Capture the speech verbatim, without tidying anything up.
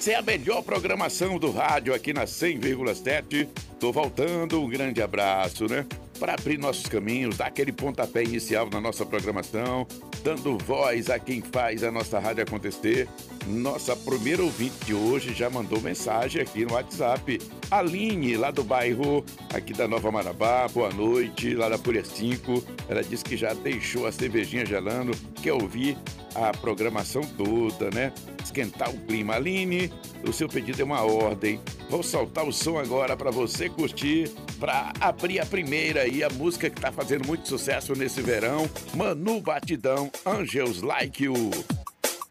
Essa é a melhor programação do rádio aqui na cem vírgula sete. Tô voltando, um grande abraço, né? Para abrir nossos caminhos, dar aquele pontapé inicial na nossa programação, dando voz a quem faz a nossa rádio acontecer. Nossa primeira ouvinte de hoje já mandou mensagem aqui no WhatsApp. Aline, lá do bairro, aqui da Nova Marabá, boa noite, lá da Folha cinco. Ela disse que já deixou a cervejinha gelando, quer ouvir a programação toda, né? Esquentar o clima. Aline, o seu pedido é uma ordem. Vou soltar o som agora para você curtir, para abrir a primeira aí, a música que tá fazendo muito sucesso nesse verão. Manu Batidão, Angels Like You.